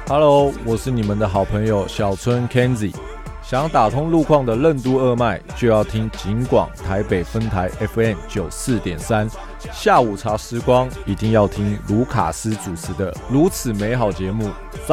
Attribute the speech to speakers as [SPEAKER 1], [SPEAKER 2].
[SPEAKER 1] Hello， 我是你们的好朋友小春 Kenzie。想打通路况的任督二脉，就要听警广台北分台 FM 94.3。下午茶时光，一定要听卢卡斯主持的如此美好节目。